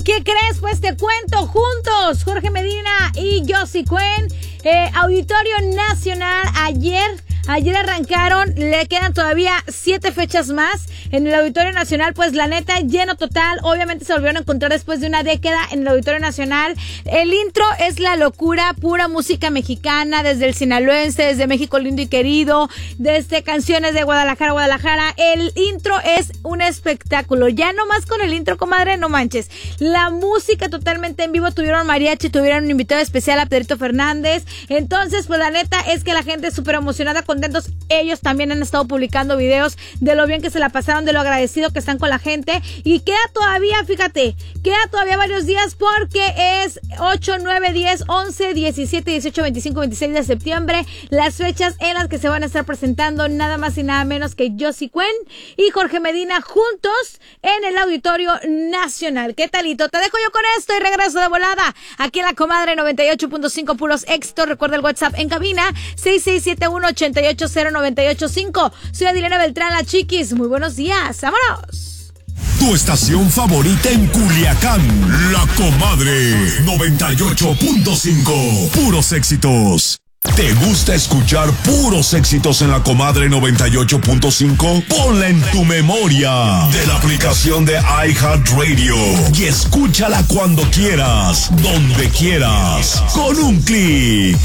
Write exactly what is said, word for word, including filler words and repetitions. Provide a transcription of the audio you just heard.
¿Y qué crees? Pues te cuento juntos, Jorge Medina y Josie Cuen, eh, Auditorio Nacional ayer. Ayer arrancaron, le quedan todavía siete fechas más en el Auditorio Nacional, pues la neta, lleno total. Obviamente se volvieron a encontrar después de una década en el Auditorio Nacional. El intro es la locura, pura música mexicana, desde el sinaloense, desde México lindo y querido, desde canciones de Guadalajara, Guadalajara. El intro es un espectáculo. Ya nomás con el intro, comadre, no manches. La música totalmente en vivo, tuvieron mariachi, tuvieron un invitado especial a Pedrito Fernández. Entonces, pues la neta es que la gente es súper emocionada, contentos. Ellos también han estado publicando videos de lo bien que se la pasaron, de lo agradecido que están con la gente. Y queda todavía, fíjate, queda todavía varios días porque es ocho, nueve, diez, once, diecisiete, dieciocho, veinticinco, veintiséis de septiembre. Las fechas en las que se van a estar presentando nada más y nada menos que Josie Cuen y Jorge Medina juntos en el Auditorio Nacional. ¿Qué talito? Te dejo yo con esto y regreso de volada aquí en la Comadre noventa y ocho punto cinco, puros éxitos. Recuerda el WhatsApp en cabina seis seis siete uno, ocho ocho cero, nueve ocho cinco. Soy Adilena Beltrán, la Chiquis. Muy buenos días. ¡Vámonos! Tu estación favorita en Culiacán, La Comadre noventa y ocho punto cinco. Puros éxitos. ¿Te gusta escuchar puros éxitos en La Comadre noventa y ocho punto cinco? Ponla en tu memoria de la aplicación de iHeartRadio y escúchala cuando quieras, donde quieras, con un clic.